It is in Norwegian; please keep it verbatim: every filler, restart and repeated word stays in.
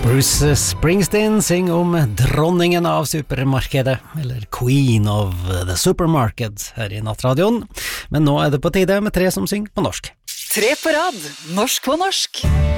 Bruce Springsteen synger om dronningen av supermarkedet, eller Queen of the Supermarket, her i Nattradioen. Men nå er det på tide med tre som synger på norsk. Tre på rad, norsk på norsk.